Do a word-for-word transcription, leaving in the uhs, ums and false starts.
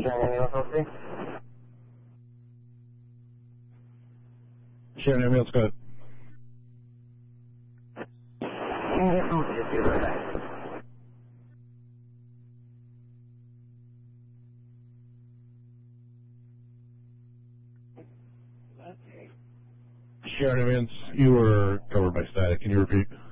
Sharon ambulance, go ahead. Sharon ambulance, you were covered by static. Can you repeat?